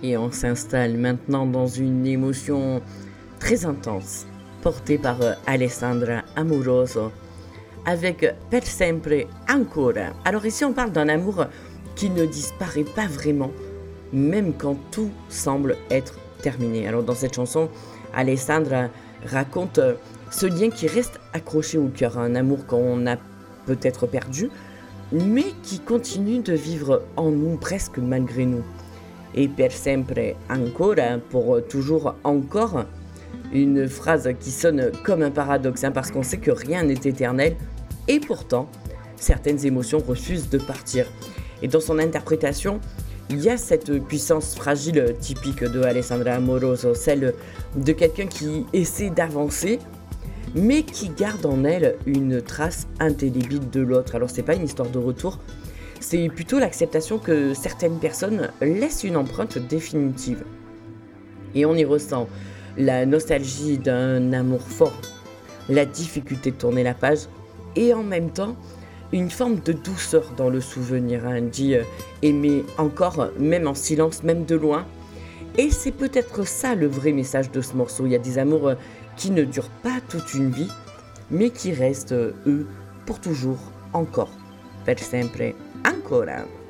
Et on s'installe maintenant dans une émotion très intense, portée par Alessandra Amoroso, avec Per sempre ancora. Alors ici on parle d'un amour qui ne disparaît pas vraiment, même quand tout semble être terminé. Alors dans cette chanson, Alessandra raconte ce lien qui reste accroché au cœur, un amour qu'on a peut-être perdu, mais qui continue de vivre en nous presque malgré nous. Et per sempre ancora, pour toujours encore, une phrase qui sonne comme un paradoxe, parce qu'on sait que rien n'est éternel, et pourtant, certaines émotions refusent de partir. Et dans son interprétation, il y a cette puissance fragile typique de Alessandra Amoroso, celle de quelqu'un qui essaie d'avancer, mais qui garde en elle une trace indélébile de l'autre. Alors c'est pas une histoire de retour, c'est plutôt l'acceptation que certaines personnes laissent une empreinte définitive. Et on y ressent la nostalgie d'un amour fort, la difficulté de tourner la page, et en même temps, une forme de douceur dans le souvenir. On dit aimer encore, même en silence, même de loin. Et c'est peut-être ça le vrai message de ce morceau. Il y a des amours qui ne durent pas toute une vie, mais qui restent, eux, pour toujours, encore. Per sempre, ancora.